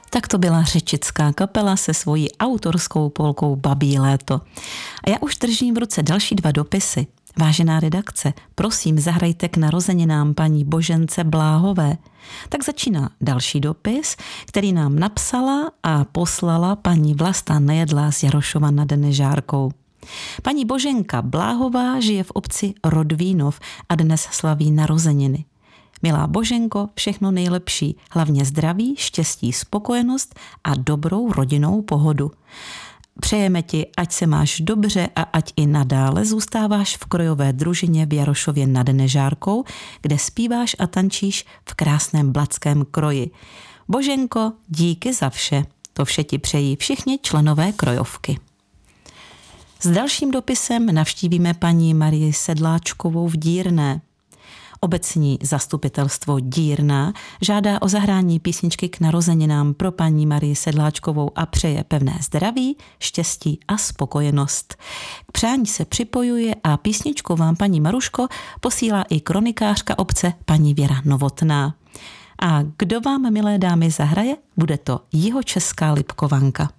Tak to byla řečická kapela se svojí autorskou polkou Babí léto. A já už držím v ruce další 2 dopisy. Vážená redakce, prosím, zahrajte k narozeninám paní Božence Bláhové. Tak začíná další dopis, který nám napsala a poslala paní Vlasta Nejedlá z Jarošova nad Nežárkou. Paní Boženka Bláhová žije v obci Rodvínov a dnes slaví narozeniny. Milá Boženko, všechno nejlepší, hlavně zdraví, štěstí, spokojenost a dobrou rodinnou pohodu. Přejeme ti, ať se máš dobře a ať i nadále zůstáváš v krojové družině v Jarošově nad Nežárkou, kde zpíváš a tančíš v krásném blatském kroji. Boženko, díky za vše. To vše ti přejí všichni členové krojovky. S dalším dopisem navštívíme paní Marii Sedláčkovou v Dírné. Obecní zastupitelstvo Dírna žádá o zahrání písničky k narozeninám pro paní Marii Sedláčkovou a přeje pevné zdraví, štěstí a spokojenost. K přání se připojuje a písničku vám, paní Maruško, posílá i kronikářka obce paní Věra Novotná. A kdo vám, milé dámy, zahraje? Bude to Jihočeská Lipkovanka.